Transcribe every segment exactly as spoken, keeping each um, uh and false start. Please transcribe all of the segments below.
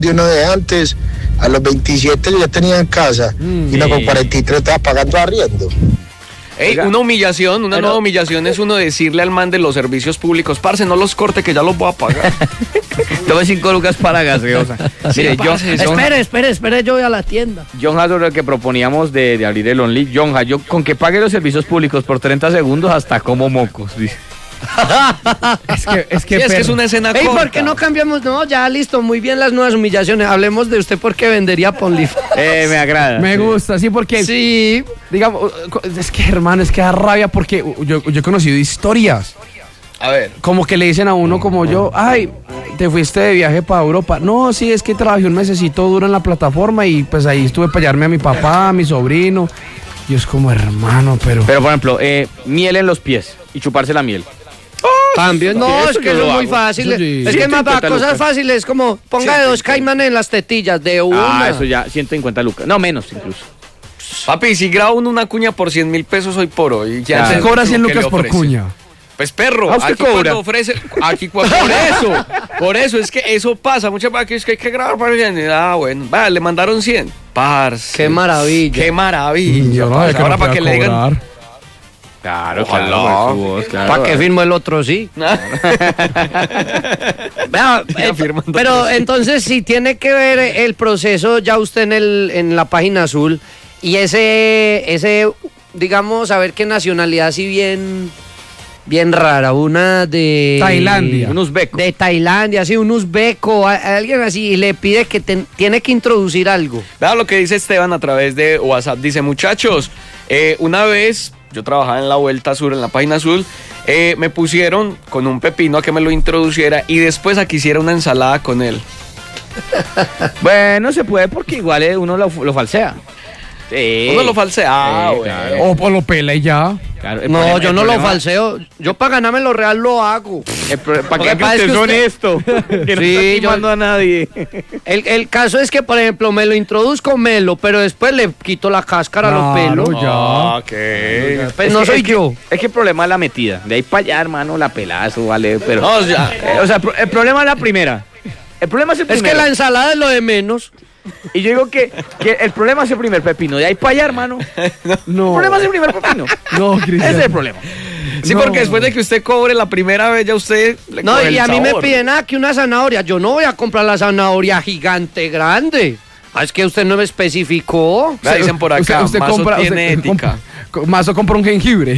de uno de antes, a los veintisiete yo ya tenía en casa, mm, y uno con cuarenta y tres estaba pagando arriendo. Ey, una humillación, una Pero, nueva humillación es uno decirle al man de los servicios públicos, parce, no los corte que ya los voy a pagar. Tome cinco lucas para gaseosa. Sí, Mire, yo, espere, espere, espere, yo voy a la tienda. John Hazard, el que proponíamos de, de abrir el Only. John yo con que pague los servicios públicos por treinta segundos hasta como mocos, dice. es que, es que, sí, es, que es una escena Ey, corta. ¿Por qué no cambiamos? No, ya listo, muy bien las nuevas humillaciones. Hablemos de usted porque vendería Ponlif. Eh, me agrada. Me sí. gusta, sí, porque sí, digamos, es que hermano, es que da rabia porque yo, yo he conocido historias. A ver. Como que le dicen a uno como yo, ay, te fuiste de viaje para Europa. No, sí, es que trabajé un mesecito duro en la plataforma y pues ahí estuve para hallarme a mi papá, a mi sobrino. Y es como, hermano, pero... Pero, por ejemplo, eh, miel en los pies y chuparse la miel. También, no, es que eso es muy fácil. Sí. Es que más para cosas fáciles, como ponga de dos caimanes en las tetillas, de una. Ah, eso ya, ciento cincuenta lucas. No, menos incluso. Papi, si grabo una cuña por cien mil pesos hoy por hoy. Ya se cobra cien lucas por cuña. Pues perro, aquí cobra? cuando ofrece, aquí cuando, por eso, por eso, es que eso pasa, muchas veces es que hay que grabar para el ah, bueno, va, le mandaron cien, parce. Qué maravilla. Qué maravilla. No, parce, ahora para que le digan. Claro, ojalá. Claro, voz, claro. Para que firmo el otro, sí. Vea, eh, pero entonces, si tiene que ver el proceso ya usted en, el, en la página azul y ese, ese, digamos, a ver qué nacionalidad, si bien... bien rara, una de... Tailandia. Un uzbeco. De Tailandia, sí, un uzbeco, a, a alguien así, y le pide que ten, tiene que introducir algo. Vea lo que dice Esteban a través de WhatsApp. Dice, muchachos, eh, una vez yo trabajaba en la Vuelta Sur, en la página azul, eh, me pusieron con un pepino a que me lo introduciera y después a que hiciera una ensalada con él. Bueno, se puede porque igual eh, uno lo, lo falsea. Sí. Uno lo falsea, ah, sí, claro. o, o lo pela y ya. Claro, no, problema, yo no problema... lo falseo. Yo para ganarme lo real lo hago. ¿Para qué que usted honesto? Que no sí, está quemando yo... a nadie. El, el caso es que, por ejemplo, me lo introduzco melo, pero después le quito la cáscara claro, a los pelos. Ya. Ah, okay. Pues es no que, soy es yo. Que, es que el problema es la metida. De ahí para allá, hermano, la pelazo, vale. Pero, no, ya. Eh, o sea, el problema es la primera. El problema es el primero. Es que la ensalada es lo de menos. Y yo digo que, que el problema es el primer pepino. De ahí para allá, hermano. No. El problema es el primer pepino. No, Cristian. Ese es el problema. Sí, no. porque después de que usted cobre la primera vez, ya usted le no, y a sabor. mí me piden, ah, que una zanahoria. Yo no voy a comprar la zanahoria gigante, grande. Ah, es que usted no me especificó. Me dicen por acá, usted, usted Mazo compra, tiene usted ética. Compra, Mazo compra un jengibre.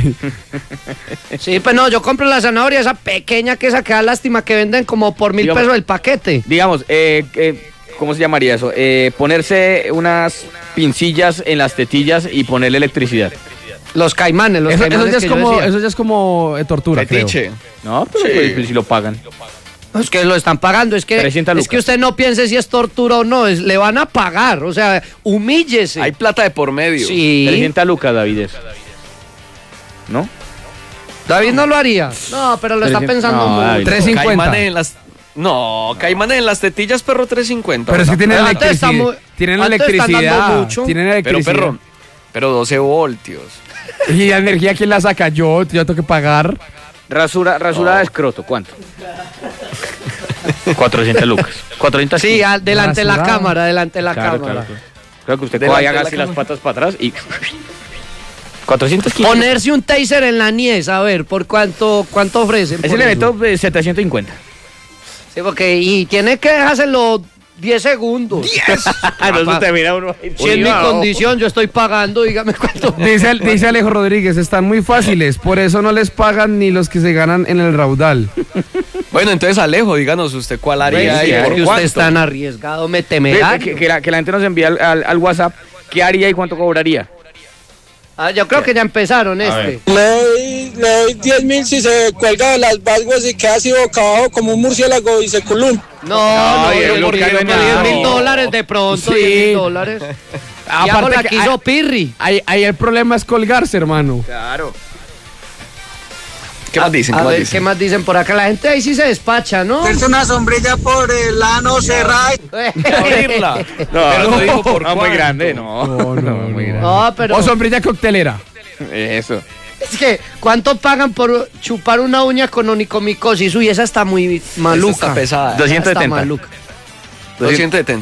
Sí, pues no, yo compro la zanahoria, esa pequeña que esa que da lástima que venden como por mil digamos, pesos el paquete. Digamos, eh... eh ¿cómo se llamaría eso? Eh, ponerse unas pincillas en las tetillas y ponerle electricidad. Los caimanes, los eso, caimanes eso, ya es que como, eso ya es como eh, tortura, Fetiche. creo. No, pero sí. pues, si lo pagan. Es que lo están pagando, es que, es que usted no piense si es tortura o no, es, le van a pagar, o sea, humíllese. Hay plata de por medio. Sí. trescientas lucas, David. ¿No? David no lo haría. No, pero lo está pensando no, mucho. trescientos cincuenta. Caimanes en las... No, caimanes en las tetillas, perro, trescientos cincuenta. Pero es que tienen antes electricidad. Estamos, tienen electricidad. Tienen electricidad. Pero, perro, pero doce voltios. ¿Y la energía quién la saca? Yo, yo tengo que pagar. Rasura, rasura oh. de escroto, ¿cuánto? cuatrocientas lucas. cuatrocientas sí, al, delante de la cámara, delante de la claro, cámara. Claro, claro. Creo que usted vaya a hacer las patas para atrás y... cuatrocientos quince. Ponerse un taser en la niez, a ver, ¿por cuánto, cuánto ofrecen? Ese le meto setecientos cincuenta. Sí, porque, y tiene que dejárselo diez segundos. diez. No se termina uno. Si es mi condición, yo estoy pagando, dígame cuánto. Dice, dice Alejo Rodríguez, están muy fáciles, por eso no les pagan ni los que se ganan en el raudal. Bueno, entonces Alejo, díganos usted cuál haría pues, y por que cuánto. Usted es tan arriesgado, me temerá. Que, que, la, que la gente nos envíe al, al, al WhatsApp qué haría y cuánto cobraría. Ah, yo creo que ya empezaron este. Le doy, le doy diez mil si se cuelga de las valguas y queda así boca abajo como un murciélago y se columpia. No, no, no, no, porque diez mil dólares de pronto, diez mil dólares. Y hago la que hizo Pirri. Ahí, ahí el problema es colgarse, hermano. Claro. ¿Qué más dicen? A, ¿Qué, a más ver, dicen? ¿qué más dicen por acá? La gente ahí sí se despacha, ¿no? Es una sombrilla por el ano cerrado. Abrirla. No, pero no dijo por no, muy grande, no. No, no, no, muy grande. No, pero... O sombrilla coctelera. Eso. Es que, ¿cuánto pagan por chupar una uña con onicomicosis? Uy, esa está muy maluca. Esa está pesada. doscientos setenta. Está maluca. doscientos setenta.